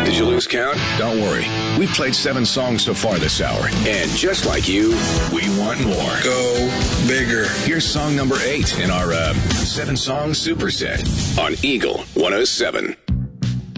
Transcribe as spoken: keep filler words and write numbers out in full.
Did you lose count? Don't worry. We've played seven songs so far this hour. And just like you, we want more. Go bigger. Here's song number eight in our uh, seven-song superset on Eagle one oh seven.